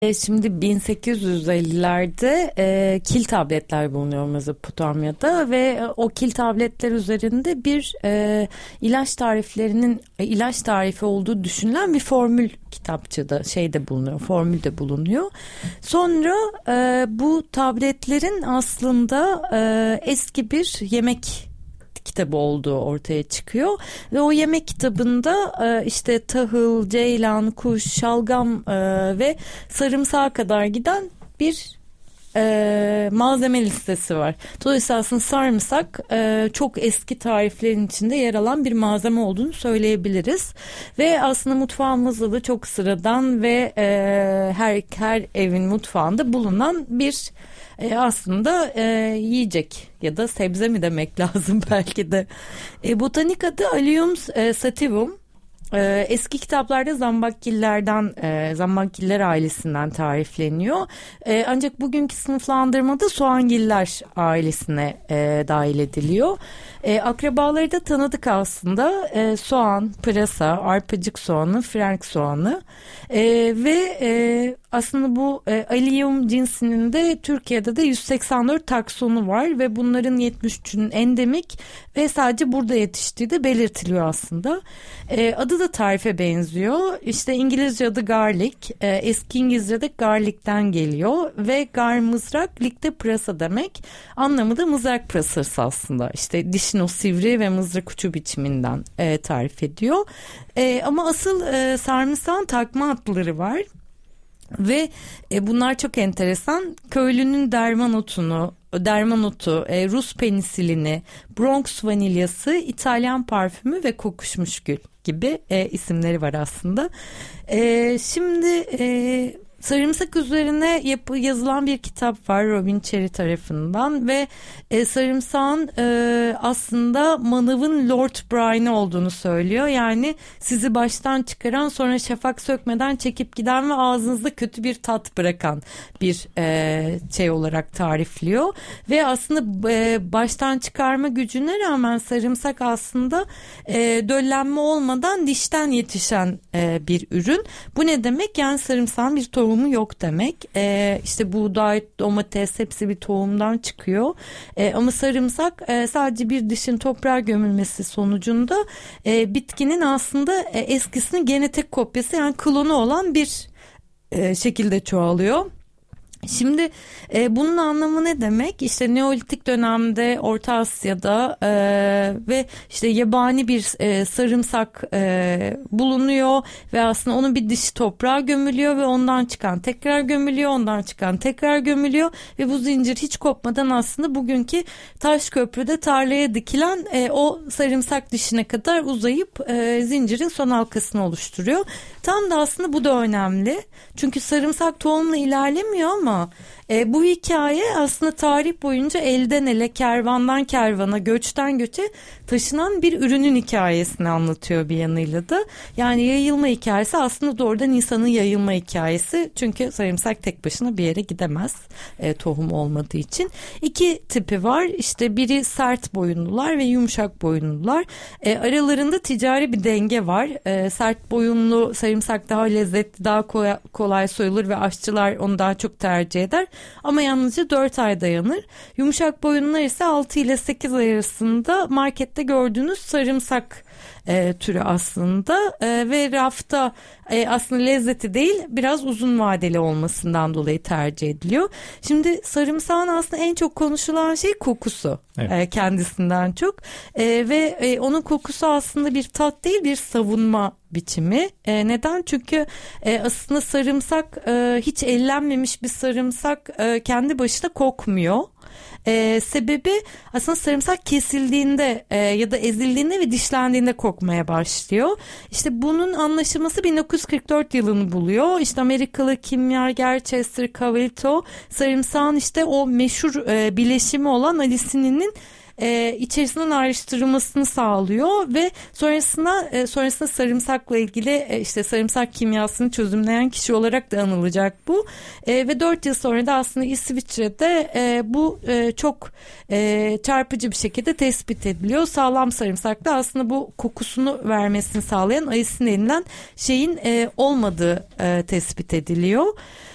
Şimdi 1850'lerde kil tabletler bulunuyor Mezopotamya'da ve o kil tabletler üzerinde bir ilaç tarifi olduğu düşünülen bir formül kitapçıda bulunuyor, formülde bulunuyor. Sonra bu tabletlerin aslında eski bir yemek kitabı olduğu ortaya çıkıyor ve o yemek kitabında işte tahıl, ceylan, kuş, şalgam ve sarımsağa kadar giden bir malzeme listesi var. Dolayısıyla aslında sarımsak çok eski tariflerin içinde yer alan bir malzeme olduğunu söyleyebiliriz ve aslında mutfağımızda da çok sıradan ve her evin mutfağında bulunan bir aslında yiyecek ya da sebze mi demek lazım belki de. Botanik adı Allium sativum. Eski kitaplarda zambakgiller ailesinden tarifleniyor. Ancak bugünkü sınıflandırmada soğangiller ailesine dahil ediliyor. Akrabaları da tanıdık aslında. Soğan, pırasa, arpacık soğanı, frenk soğanı ve aslında bu Allium cinsinin de Türkiye'de de 184 taksonu var ve bunların 73'ünün endemik ve sadece burada yetiştiği de belirtiliyor aslında. Adı da tarife benziyor. İşte İngilizce adı garlic, eski İngilizce'de garlic'ten geliyor ve gar mızrak, lik de pırasa demek. Anlamı da mızrak pırasası aslında. İşte dişin o sivri ve mızrak ucu biçiminden tarif ediyor. Ama asıl sarımsağın takma adları var. Ve bunlar çok enteresan. Köylünün derman otu, Rus penisilini, Bronx vanilyası, İtalyan parfümü ve kokuşmuş gül gibi isimleri var aslında. Şimdi sarımsak üzerine yazılan bir kitap var Robin Cherry tarafından ve sarımsağın aslında manavın Lord Brian'i olduğunu söylüyor. Yani sizi baştan çıkaran, sonra şafak sökmeden çekip giden ve ağzınızda kötü bir tat bırakan bir olarak tarifliyor. Ve aslında baştan çıkarma gücüne rağmen sarımsak aslında döllenme olmadan dişten yetişen bir ürün. Bu ne demek? Yani sarımsağın bir tohumu yok demek. İşte buğday, domates hepsi bir tohumdan çıkıyor. Ama sarımsak sadece bir dişin toprağa gömülmesi sonucunda bitkinin aslında eskisinin genetik kopyası, yani klonu olan bir şekilde çoğalıyor. Şimdi bunun anlamı ne demek? İşte Neolitik dönemde Orta Asya'da ve işte yabani bir sarımsak bulunuyor ve aslında onun bir dişi toprağa gömülüyor ve ondan çıkan tekrar gömülüyor, ondan çıkan tekrar gömülüyor ve bu zincir hiç kopmadan aslında bugünkü Taşköprü'de tarlaya dikilen o sarımsak dişine kadar uzayıp zincirin son halkasını oluşturuyor. Tam da aslında bu da önemli. Çünkü sarımsak tohumla ilerlemiyor ama bu hikaye aslında tarih boyunca elden ele, kervandan kervana, göçten göçe taşınan bir ürünün hikayesini anlatıyor bir yanıyla da. Yani yayılma hikayesi aslında doğrudan insanın yayılma hikayesi. Çünkü sarımsak tek başına bir yere gidemez tohum olmadığı için. İki tipi var. İşte biri sert boyunlular ve yumuşak boyunlular. Aralarında ticari bir denge var. Sert boyunlu sarımsak daha lezzetli, daha kolay soyulur ve aşçılar onu daha çok tercih eder. Ama yalnızca 4 ay dayanır. Yumuşak boyunlular ise 6 ile 8 ay arasında markette gördüğünüz sarımsak türü aslında ve rafta aslında lezzeti değil, biraz uzun vadeli olmasından dolayı tercih ediliyor. Şimdi sarımsağın aslında en çok konuşulan şey kokusu. Evet. Kendisinden çok ve onun kokusu aslında bir tat değil, bir savunma biçimi. Neden? Çünkü aslında sarımsak hiç ellenmemiş bir sarımsak kendi başına kokmuyor. Sebebi aslında sarımsak kesildiğinde ya da ezildiğinde ve dişlendiğinde kokmaya başlıyor. İşte bunun anlaşılması 1944 yılını buluyor. İşte Amerikalı kimyager Chester Cavalito sarımsağın işte o meşhur bileşimi olan alisininin içerisinden ayrıştırılmasını sağlıyor ve sonrasında sarımsakla ilgili işte sarımsak kimyasını çözümleyen kişi olarak da anılacak bu. Ve 4 yıl sonra da aslında İsviçre'de bu çok çarpıcı bir şekilde tespit ediliyor. Sağlam sarımsakta aslında bu kokusunu vermesini sağlayan alisin denilen şeyin olmadığı tespit ediliyor.